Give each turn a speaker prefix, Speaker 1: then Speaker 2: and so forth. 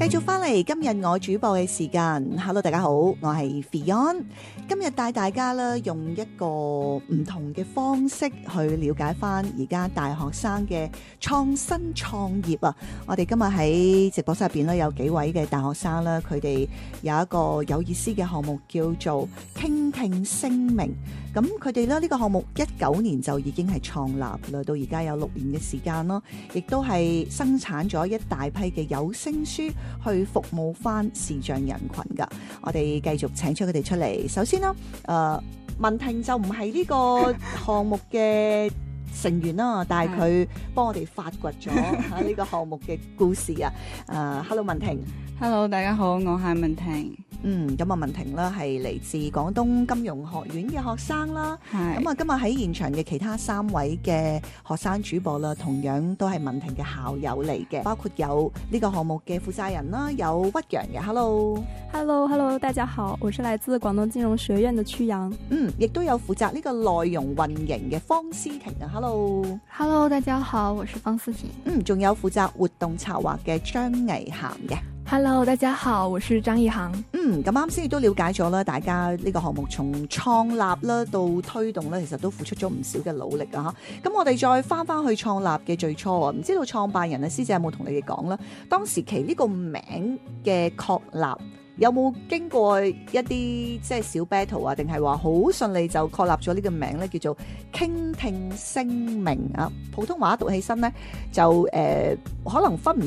Speaker 1: 續翻嚟今日我主播嘅時間 ，Hello 大家好，我係 Fion， 今日帶大家咧用一個唔同嘅方式去了解翻而家大學生嘅創新創業啊！我哋今日喺直播室入邊咧有幾位嘅大學生啦，佢哋有一個有意思嘅項目叫做傾聽聲明。咁佢哋咧呢個項目19年就已經係創立啦，到而家有6年嘅時間咯，亦都係生產咗一大批嘅有聲書去服務翻視障人群噶。我哋繼續請出佢哋出嚟。首先啦，文婷就唔係呢個項目嘅成員啦，但係佢幫我哋發掘咗呢個項目嘅故事啊。Hello 文婷。
Speaker 2: Hello， 大家好，我係文婷。
Speaker 1: 咁啊，文婷啦係嚟自廣東金融學院嘅學生啦。咁啊，今日喺現場嘅其他3位嘅學生主播啦，同樣都係文婷嘅校友嚟嘅，包括有呢個項目嘅負責人啦，有屈陽嘅。
Speaker 3: Hello， 大家好，我是來自廣東金融學院嘅曲陽。
Speaker 1: 亦都有負責呢個內容運營嘅方思婷啊。
Speaker 4: Hello， 大家好，我是方思婷。
Speaker 1: 仲有負責活動策劃嘅張毅涵嘅。
Speaker 4: Hello， 大家好，我是張毅涵。
Speaker 1: 咁啱先亦都了解咗啦，大家呢個項目從創立啦到推動咧，其實都付出咗唔少嘅努力啊！咁我哋再翻去創立嘅最初啊，唔知道創辦人啊師姐有冇同你哋講啦？當時期呢個名嘅確立有冇經過一啲即係小 battle 啊？定係話好順利就確立咗呢個名咧，叫做傾聽聲明啊？普通話讀起身咧就可能分唔